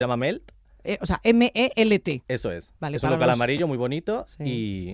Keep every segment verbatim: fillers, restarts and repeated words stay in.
llama Melt. Eh, o sea, M E L T. Eso es. Vale, es un para local los- amarillo muy bonito Sí. y,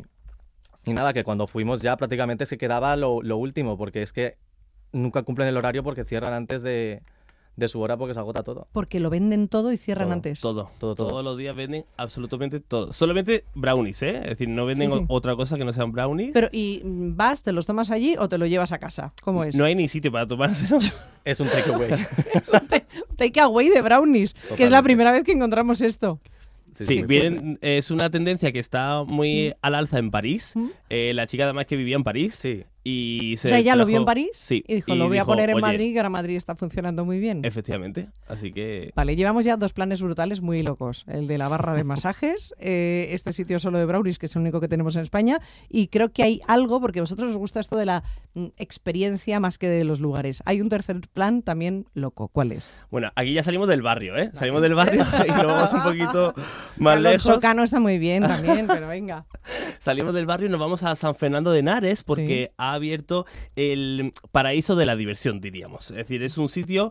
y nada, que cuando fuimos ya prácticamente se quedaba lo, lo último, porque es que nunca cumplen el horario porque cierran antes de, de su hora porque se agota todo. Porque lo venden todo y cierran Todo, antes. Todo, Todo, todo. Todos los días venden absolutamente todo. Solamente brownies, ¿eh? Es decir, no venden Sí, sí. o- otra cosa que no sean brownies. Pero, ¿y mm, vas, te los tomas allí o te lo llevas a casa? ¿Cómo es? No hay ni sitio para tomárselo. Es un takeaway. Es un ta- take-away de brownies, que es la Totalmente. primera vez que encontramos esto. Sí, vienen, es una tendencia que está muy al alza en París. ¿Mm? Eh, la chica además que vivía en París. Sí. Y se O sea, ella lo vio trajo- en París Sí. y dijo, lo voy a dijo, poner en "Oye, Madrid, que ahora Madrid está funcionando muy bien. Efectivamente. Así que... Vale, llevamos ya dos planes brutales muy locos. El de la barra de masajes, eh, este sitio solo de brownies, que es el único que tenemos en España, y creo que hay algo, porque a vosotros os gusta esto de la mm, experiencia más que de los lugares. Hay un tercer plan también loco. ¿Cuál es? Bueno, aquí ya salimos del barrio, ¿eh? Salimos del barrio y nos vamos un poquito más Alonso lejos. Cano está muy bien también, pero venga. Salimos del barrio y nos vamos a San Fernando de Henares porque Sí. ha abierto el paraíso de la diversión, diríamos. Es decir, es un sitio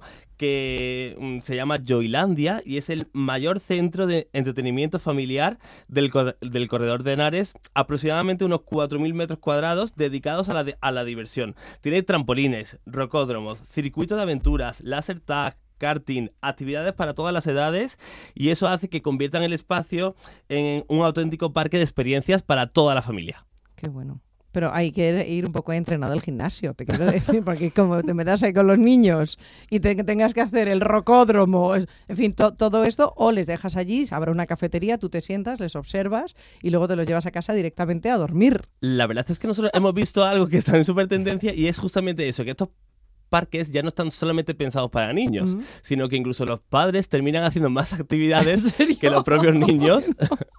que mm, se llama Joylandia y es el mayor centro de entretenimiento familiar del, cor- del corredor de Henares, aproximadamente unos cuatro mil metros cuadrados dedicados a la, de- a la diversión. Tiene trampolines, rocódromos, circuitos de aventuras, láser tag, karting, actividades para todas las edades, y eso hace que conviertan el espacio en un auténtico parque de experiencias para toda la familia. Qué bueno. Pero hay que ir un poco entrenado al gimnasio, te quiero decir, porque como te metas ahí con los niños y te, que tengas que hacer el rocódromo, es- en fin, to- todo esto, o les dejas allí, habrá una cafetería, tú te sientas, les observas y luego te los llevas a casa directamente a dormir. La verdad es que nosotros hemos visto algo que está en súper tendencia y es justamente eso, que estos parques ya no están solamente pensados para niños, Ujú. sino que incluso los padres terminan haciendo más actividades ¿En serio? que los propios niños.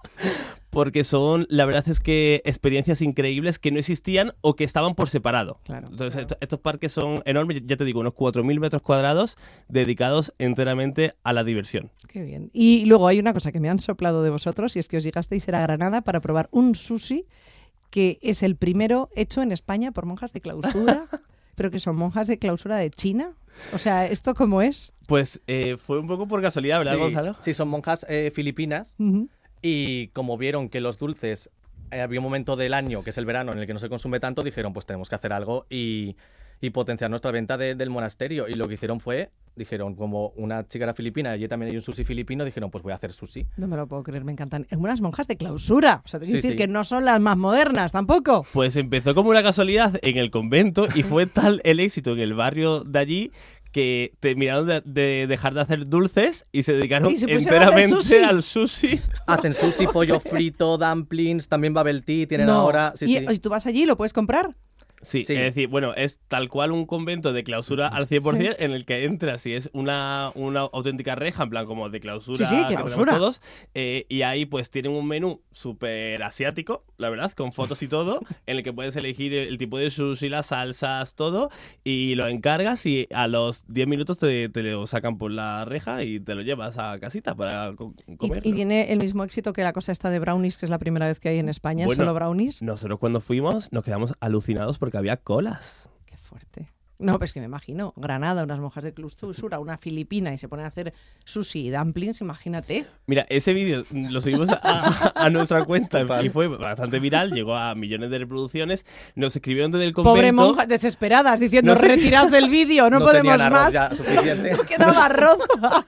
Porque son, la verdad es que experiencias increíbles que no existían o que estaban por separado. Claro, Entonces, claro. esto- estos parques son enormes, ya te digo, unos cuatro mil metros cuadrados dedicados enteramente a la diversión. Qué bien. Y luego hay una cosa que me han soplado de vosotros y es que os llegasteis a Granada para probar un sushi que es el primero hecho en España por monjas de clausura, pero que son monjas de clausura de China. O sea, ¿esto cómo es? Pues eh, fue un poco por casualidad, ¿verdad, Sí, Gonzalo? sí, son monjas eh, filipinas Ujú. y como vieron que los dulces, eh, había un momento del año, que es el verano, en el que no se consume tanto, dijeron, pues tenemos que hacer algo y, y potenciar nuestra venta de- del monasterio. Y lo que hicieron fue, dijeron, como una chica era filipina y allí también hay un sushi filipino, dijeron, pues voy a hacer sushi. No me lo puedo creer, me encantan. Es unas monjas de clausura. O sea, te quiero Sí, decir sí. que no son las más modernas tampoco. Pues empezó como una casualidad en el convento y fue tal el éxito en el barrio de allí que terminaron de, de dejar de hacer dulces y se dedicaron Y se pusieron a hacer enteramente sushi. al sushi. Hacen sushi, pollo frito, dumplings, también bubble tea, tienen no. ahora... Sí, y, sí. y tú vas allí y lo puedes comprar. Sí, Sí. es decir, bueno, es tal cual un convento de clausura al cien por ciento en el que entras y es una, una auténtica reja, en plan como de clausura, Sí, sí, que tenemos clausura. todos, eh, y ahí pues tienen un menú súper asiático, la verdad, con fotos y todo, en el que puedes elegir el, el tipo de sushi, las salsas, todo, y lo encargas y a los diez minutos te, te lo sacan por la reja y te lo llevas a casita para co- Y, comerlo. y tiene el mismo éxito que la cosa esta de brownies, que es la primera vez que hay en España, Bueno, solo brownies. Nosotros cuando fuimos nos quedamos alucinados porque había colas. Qué fuerte. No, pues que me imagino. Granada, unas monjas de clausura, una filipina y se ponen a hacer sushi y dumplings, imagínate. Mira, ese vídeo lo subimos a, a nuestra cuenta Total. y fue bastante viral, llegó a millones de reproducciones. Nos escribieron desde el convento. Pobre monjas desesperadas diciendo, No sé- retirad del vídeo, no, podemos tenían arroz más. ya suficiente. No quedaba arroz.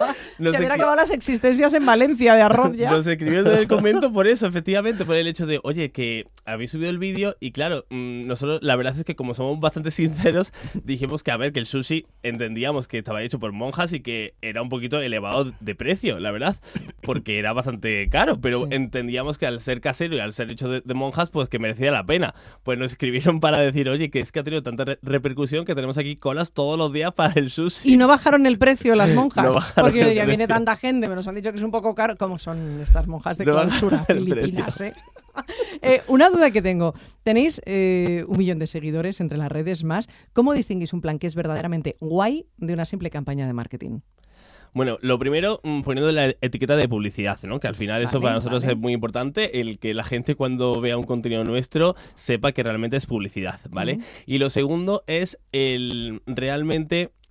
No Se sé habían qué- acabado las existencias en Valencia de arroz ya. Nos escribieron desde el convento por eso, efectivamente, por el hecho de, oye, que habéis subido el vídeo y claro, mmm, nosotros la verdad es que como somos bastante sinceros, dijimos que a ver, que el sushi entendíamos que estaba hecho por monjas y que era un poquito elevado de precio, la verdad, porque era bastante caro, pero Sí. entendíamos que al ser casero y al ser hecho de, de monjas, pues que merecía la pena. Pues nos escribieron para decir, oye, que es que ha tenido tanta re- repercusión que tenemos aquí colas todos los días para el sushi. Y no bajaron el precio las monjas. No bajaron porque yo el diría, viene precio. tanta gente, me nos han dicho que es un poco caro. ¿Cómo son estas monjas de No clausura bajaron el filipinas? Eh? Eh, una duda que tengo. Tenéis eh, un millón de seguidores entre las redes más. ¿Cómo distinguís un plan que es verdaderamente guay de una simple campaña de marketing? Bueno, lo primero, mm, poniendo la etiqueta de publicidad, ¿no? Que al final eso Vale, para nosotros vale. es muy importante, el que la gente cuando vea un contenido nuestro sepa que realmente es publicidad, ¿vale? Ujú. Y lo segundo es el realmente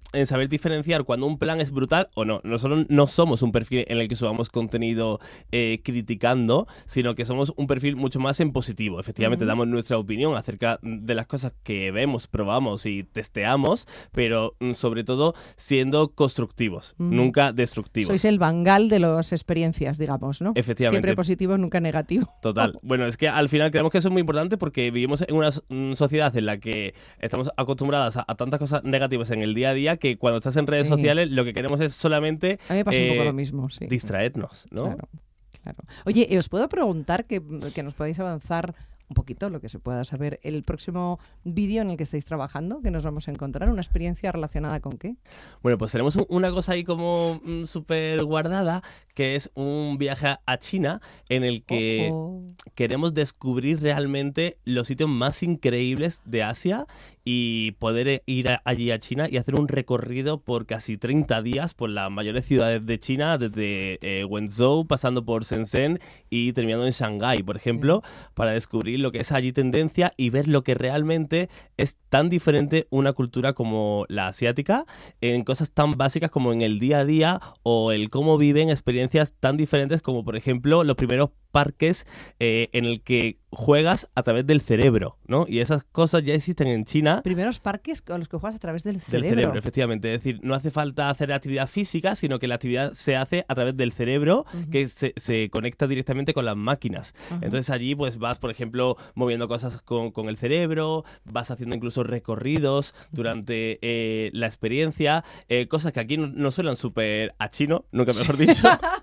en saber diferenciar cuando un plan es brutal o no. Nosotros no somos un perfil en el que subamos contenido eh, criticando, sino que somos un perfil mucho más en positivo. Efectivamente, uh-huh. damos nuestra opinión acerca de las cosas que vemos, probamos y testeamos, pero mm, sobre todo siendo constructivos, uh-huh. nunca destructivos. Sois el Bangal de las experiencias, digamos, ¿no? Efectivamente. Siempre positivo, nunca negativo. Total. Bueno, es que al final creemos que eso es muy importante porque vivimos en una mm, sociedad en la que estamos acostumbradas a, a tantas cosas negativas en el día a día que cuando estás en redes sí. sociales lo que queremos es solamente a mí me pasa eh, un poco lo mismo, sí. distraernos, ¿no? Claro, claro. Oye, ¿os puedo preguntar que, que nos podáis avanzar un poquito lo que se pueda saber el próximo vídeo en el que estáis trabajando, que nos vamos a encontrar? ¿Una experiencia relacionada con qué? Bueno, pues tenemos una cosa ahí como mm, súper guardada, que es un viaje a China en el que oh, oh. queremos descubrir realmente los sitios más increíbles de Asia y poder ir a, allí a China y hacer un recorrido por casi treinta días por las mayores ciudades de China, desde eh, Wenzhou, pasando por Shenzhen y terminando en Shanghái, por ejemplo, mm. para descubrir lo que es allí tendencia y ver lo que realmente es tan diferente una cultura como la asiática en cosas tan básicas como en el día a día o el cómo viven experiencias tan diferentes como, por ejemplo, los primeros parques eh, en el que juegas a través del cerebro, ¿no? Y esas cosas ya existen en China. Primeros parques con los que juegas a través del cerebro. Del cerebro, efectivamente. Es decir, no hace falta hacer actividad física, sino que la actividad se hace a través del cerebro, uh-huh. que se, se conecta directamente con las máquinas. Uh-huh. Entonces allí pues vas, por ejemplo, moviendo cosas con, con el cerebro, vas haciendo incluso recorridos durante eh, la experiencia, eh, cosas que aquí no, no suenan súper a chino, nunca mejor dicho,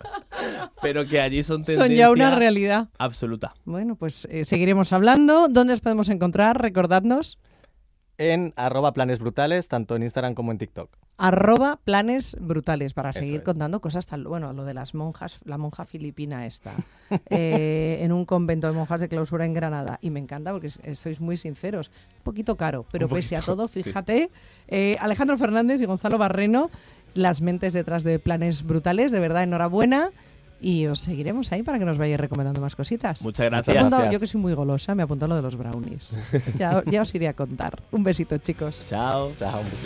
pero que allí son tendencia son ya una realidad absoluta. Bueno, pues eh, seguiremos hablando. ¿Dónde os podemos encontrar? Recordadnos. En arroba planes brutales, tanto en Instagram como en TikTok. Arroba planes brutales, para Eso seguir es. contando cosas tan... Bueno, lo de las monjas, la monja filipina esta, eh, en un convento de monjas de clausura en Granada. Y me encanta porque sois muy sinceros. Un poquito caro, pero un pese poquito, a todo, fíjate, sí. eh, Alejandro Fernández y Gonzalo Barreno, las mentes detrás de Planes Brutales, de verdad, enhorabuena. Y os seguiremos ahí para que nos vayáis recomendando más cositas. Muchas gracias. Apuntado, yo que soy muy golosa, me apunto lo de los brownies. ya, ya os iré a contar. Un besito, chicos. Chao. Chao.